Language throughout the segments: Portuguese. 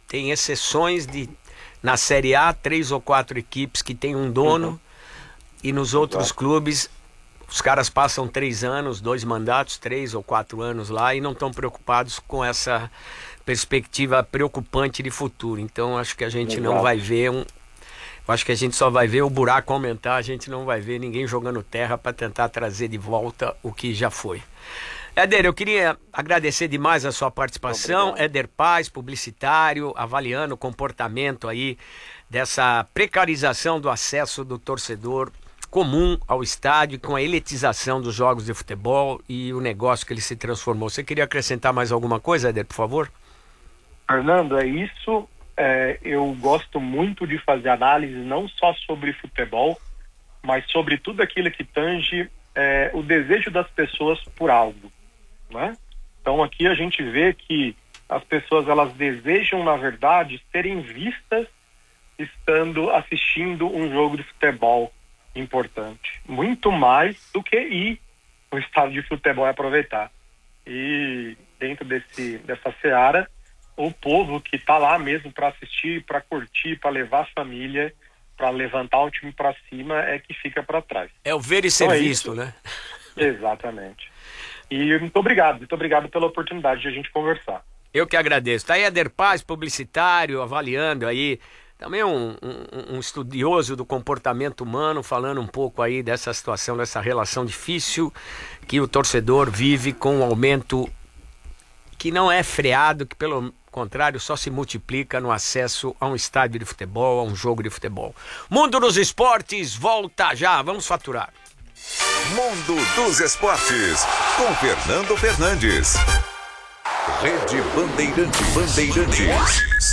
Tem exceções na Série A, 3 ou 4 equipes que tem um dono, e nos outros clubes os caras passam 3 anos, 2 mandatos, 3 ou 4 anos lá e não estão preocupados com essa perspectiva preocupante de futuro. Então acho que a gente não vai ver acho que a gente só vai ver o buraco aumentar, a gente não vai ver ninguém jogando terra para tentar trazer de volta o que já foi. Éder, eu queria agradecer demais a sua participação. Obrigado. Éder Paz, publicitário, avaliando o comportamento aí dessa precarização do acesso do torcedor comum ao estádio, com a elitização dos jogos de futebol e o negócio que ele se transformou. Você queria acrescentar mais alguma coisa, Éder, por favor? Fernando, é isso. Eu gosto muito de fazer análise não só sobre futebol, mas sobre tudo aquilo que tange o desejo das pessoas por algo, né? Então aqui a gente vê que as pessoas, elas desejam, na verdade, serem vistas assistindo um jogo de futebol importante, muito mais do que ir no estádio de futebol e aproveitar. E dentro dessa seara, o povo que está lá mesmo para assistir, para curtir, para levar a família, para levantar o time para cima, é que fica para trás. É o ver e ser visto, né? Exatamente. E muito obrigado pela oportunidade de a gente conversar. Eu que agradeço. Tá aí Éder Paz, publicitário, avaliando aí, também um estudioso do comportamento humano, falando um pouco aí dessa situação, dessa relação difícil que o torcedor vive com um aumento que não é freado, que pelo contrário só se multiplica no acesso a um estádio de futebol, a um jogo de futebol. Mundo dos Esportes volta já, vamos faturar. Mundo dos Esportes, com Fernando Fernandes. Rede Bandeirantes.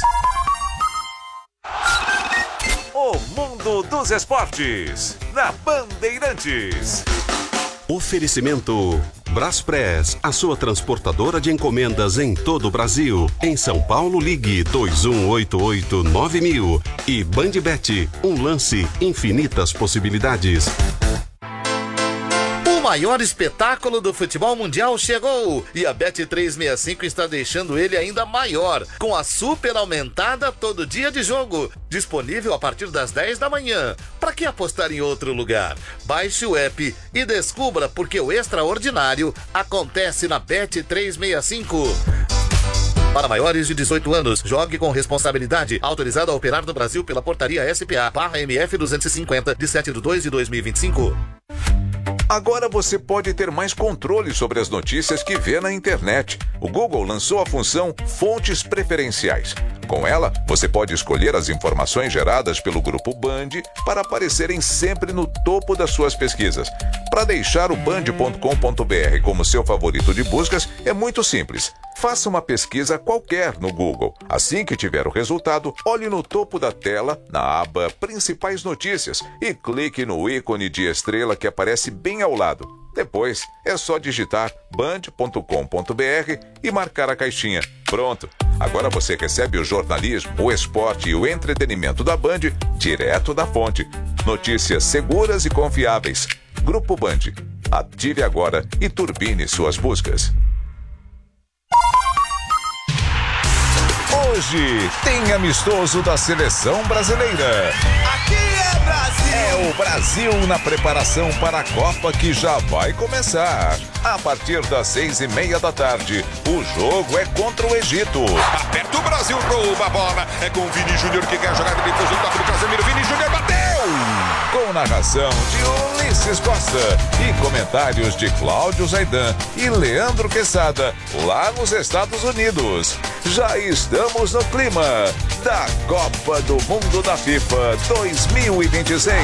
O Mundo dos Esportes, na Bandeirantes. Oferecimento Braspress, a sua transportadora de encomendas em todo o Brasil. Em São Paulo, ligue 2188-9000. E Bandbet, um lance, infinitas possibilidades. O maior espetáculo do futebol mundial chegou e a Bet365 está deixando ele ainda maior, com a super aumentada todo dia de jogo, disponível a partir das 10 da manhã. Para que apostar em outro lugar? Baixe o app e descubra porque o extraordinário acontece na Bet365. Para maiores de 18 anos, jogue com responsabilidade. Autorizado a operar no Brasil pela portaria SPA/MF 250 de 7/2/2025. Agora você pode ter mais controle sobre as notícias que vê na internet. O Google lançou a função Fontes Preferenciais. Com ela, você pode escolher as informações geradas pelo Grupo Band para aparecerem sempre no topo das suas pesquisas. Para deixar o band.com.br como seu favorito de buscas, é muito simples. Faça uma pesquisa qualquer no Google. Assim que tiver o resultado, olhe no topo da tela, na aba Principais Notícias, e clique no ícone de estrela que aparece bem ao lado. Depois, é só digitar band.com.br e marcar a caixinha. Pronto! Agora você recebe o jornalismo, o esporte e o entretenimento da Band direto da fonte. Notícias seguras e confiáveis. Grupo Band. Ative agora e turbine suas buscas. Hoje tem amistoso da Seleção Brasileira. Aqui é Brasil! É o Brasil na preparação para a Copa que já vai começar. A partir das 6:30 da tarde, o jogo é contra o Egito. Aperta o Brasil, rouba a bola. É com o Vini Júnior que quer jogar de difuso, toque do Casemiro. Vini Júnior bateu! Com narração de Ulisses Costa e comentários de Cláudio Zaidan e Leandro Quesada, lá nos Estados Unidos. Já estamos no clima da Copa do Mundo da FIFA 2026.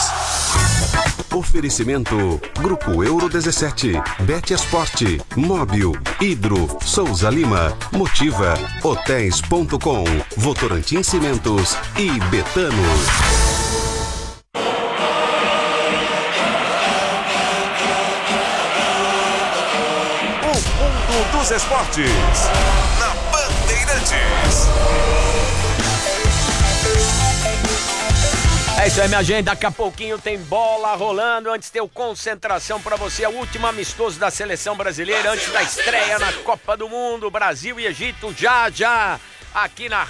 Oferecimento Grupo Euro 17, Bet Esporte, Móbil, Hidro, Souza Lima, Motiva, Hotéis.com, Votorantim Cimentos e Betano. O Mundo dos Esportes, na Bandeirantes. É isso aí, minha gente. Daqui a pouquinho tem bola rolando. Antes tem o Concentração para você. O último amistoso da Seleção Brasileira antes da estreia na Copa do Mundo. Brasil e Egito já aqui na